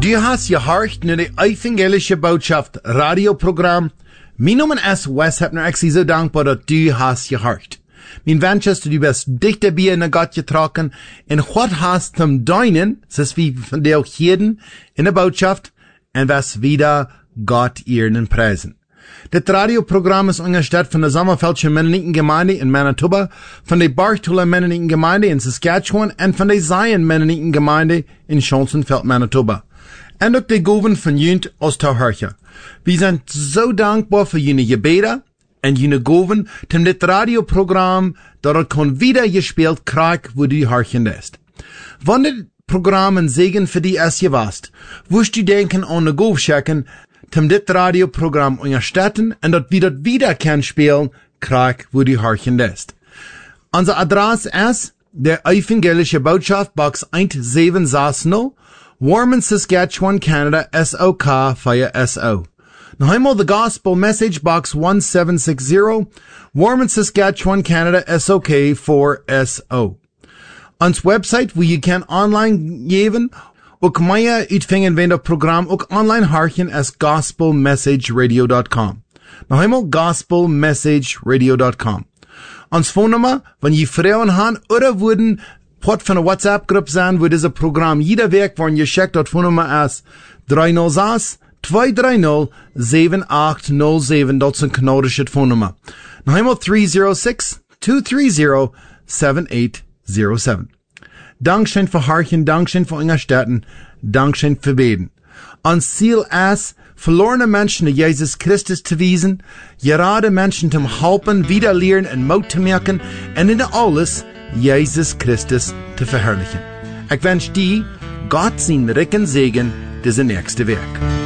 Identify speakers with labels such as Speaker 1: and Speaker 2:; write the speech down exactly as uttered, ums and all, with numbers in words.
Speaker 1: Du hast gehorcht naar de evangelische boodschap radioprogram. Mijn naam is Wes Hepner. Ik zie zo dankbaar dat du hast gehorcht. Mijn wens is dat du best dichterbij naar God getrokken en wat hast zum deinen, zoals wie van de heden in de boodschap, en was wieder Gott ehren prijzen. Dit radioprogram is ondersteund van de Sommerfeldse Mennonitengemeinde in Manitoba, van de Bartula Mennonitengemeinde in Saskatchewan en van de Zion Mennonitengemeinde in Schonsenfeld, Manitoba. En ook de goven van Junt Oosterhurtje. We zijn zo dankbaar voor jullie gebeden en jullie goven om dit radioprogram dat het kon wieder gespeeld krijgt wo du hartjen ist. Wanneer dit programma een zegen voor die is geweest, woest u denken aan de goofschecken om dit radioprogram ondersteunen en dat we dat wieder kan spelen krijgt wo du hartjen ist. Onze adres is de Evangelische Boodschap, Box one seven six zero, Warman, Saskatchewan, Canada, S O K via S O. Now, einmal the Gospel Message, Box one seven six zero, Warman, Saskatchewan, Canada, S O K four S O. Ons website, wo je kan online geven, ook meer uitvingen wenn dat program ook online hartjen as gospel message radio dot com. Now, einmal gospel message radio dot com. Ons phonenummer, wenn je vrouwen haben oder wurden Port van een WhatsApp-groep zijn, wo deze program jeder week worden je checkt dat phonenummer is three oh six, two three zero, seven eight zero seven. Dat is een Kanadische phonenummer. Nog eenmaal three oh six, two three zero, seven eight zero seven. Dankschön für hartjen, dankschön für ondersteunen, dankschön für beten. Ons ziel is verlorene Menschen naar Jesus Christus te wijzen, gerade Menschen te helpen, wieder leren en moed te merken en in alles Jesus Christus te verherrlichen. Ich wünsche dir Gott sein Rücken Segen diese nächste Werk.